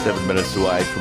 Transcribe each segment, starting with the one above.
7 minutes away from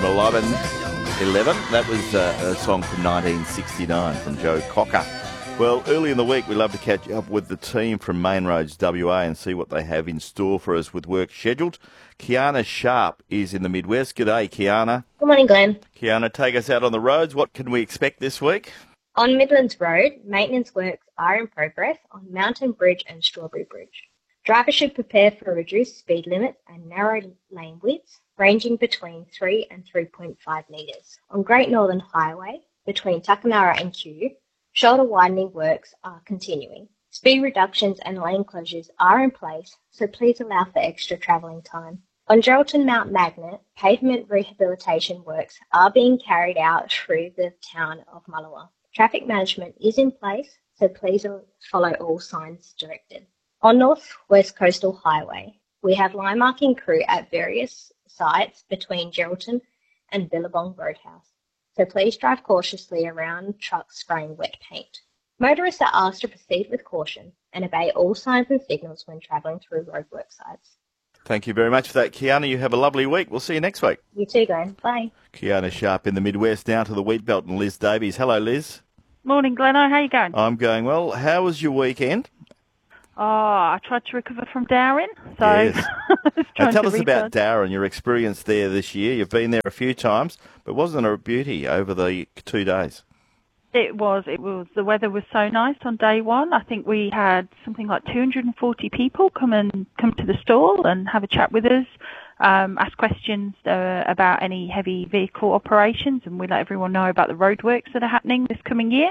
11. That was a song from 1969 from Joe Cocker. Well, early in the week, we love to catch up with the team from Main Roads WA and see what they have in store for us with work scheduled. Kiana Sharp is in the Midwest. G'day, Kiana. Good morning, Glenn. Kiana, take us out on the roads. What can we expect this week? On Midlands Road, maintenance works are in progress on Mountain Bridge and Strawberry Bridge. Drivers should prepare for a reduced speed limit and narrow lane widths ranging between 3 and 3.5 metres. On Great Northern Highway, between Tuckanarra and Kew, shoulder widening works are continuing. Speed reductions and lane closures are in place, so please allow for extra travelling time. On Geraldton Mount Magnet, pavement rehabilitation works are being carried out through the town of Mullewa. Traffic management is in place, so please follow all signs directed. On North West Coastal Highway, we have line marking crew at various sites between Geraldton and Billabong Roadhouse, so please drive cautiously around trucks spraying wet paint. Motorists are asked to proceed with caution and obey all signs and signals when travelling through roadwork sites. Thank you very much for that, Kiana. You have a lovely week. We'll see you next week. You too, Glenn. Bye. Kiana Sharp in the Midwest, down to the Wheat Belt, and Liz Davies. Hello, Liz. Morning, Glenno. How you going? I'm going well. How was your weekend? Oh, I tried to recover from Darwin, so Yes. Now, tell us about recharge. Darwin, your experience there this year. You've been there a few times, but wasn't it a beauty over the 2 days? It was. The weather was so nice on day one. I think we had something like 240 people come to the stall and have a chat with us, ask questions about any heavy vehicle operations, and we let everyone know about the roadworks that are happening this coming year.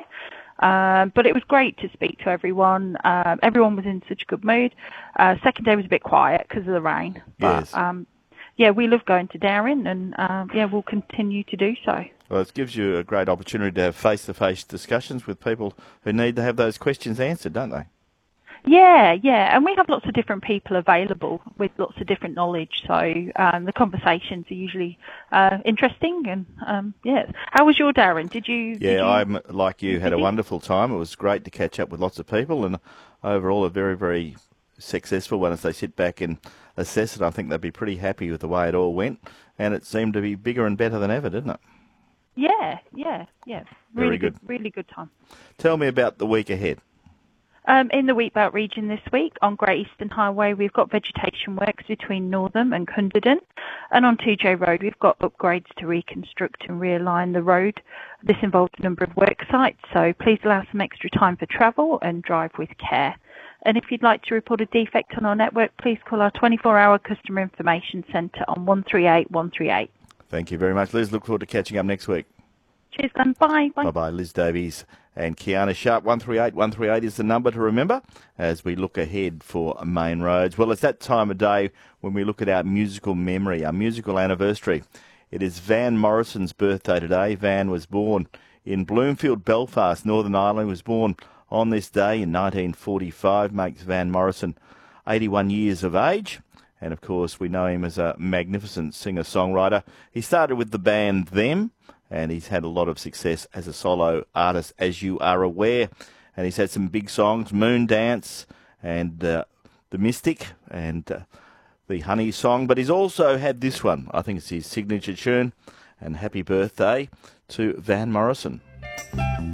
But it was great to speak to everyone. Everyone was in such a good mood. Second day was a bit quiet because of the rain. But, Yes. we love going to Darwin, and we'll continue to do so. Well, it gives you a great opportunity to have face-to-face discussions with people who need to have those questions answered, don't they? Yeah, and we have lots of different people available with lots of different knowledge, so the conversations are usually interesting. And how was your Darren? Did you? I'm like you, had a wonderful time. It was great to catch up with lots of people, and overall a very, very successful one as they sit back and assess it. I think they'd be pretty happy with the way it all went, and it seemed to be bigger and better than ever, didn't it? Yeah. Very Really good. Really good time. Tell me about the week ahead. In the Wheatbelt region this week, on Great Eastern Highway, we've got vegetation works between Northam and Cunderden. And on 2J Road, we've got upgrades to reconstruct and realign the road. This involves a number of work sites, so please allow some extra time for travel and drive with care. And if you'd like to report a defect on our network, please call our 24-hour customer information centre on 138 138. Thank you very much, Liz. Look forward to catching up next week. Cheers, then. Bye. Bye-bye. Liz Davies and Kiana Sharp. 138 138 is the number to remember as we look ahead for Main Roads. Well, it's that time of day when we look at our musical memory, our musical anniversary. It is Van Morrison's birthday today. Van was born in Bloomfield, Belfast, Northern Ireland. He was born on this day in 1945, makes Van Morrison 81 years of age. And, of course, we know him as a magnificent singer-songwriter. He started with the band Them, and he's had a lot of success as a solo artist, as you are aware. And he's had some big songs, Moon Dance and The Mystic and the Honey Song. But he's also had this one. I think it's his signature tune. And happy birthday to Van Morrison.